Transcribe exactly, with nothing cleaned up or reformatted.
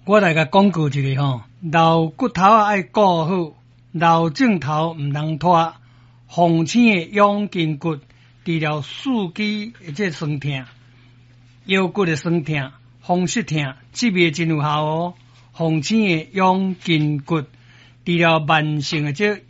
我来甲广告一个吼，老骨头啊爱顾好，老镜头毋通拖。红星的养筋骨，治疗四肢的这酸痛、腰骨的酸痛、风湿痛，这味真有效哦。红星的养筋骨，治疗慢性的这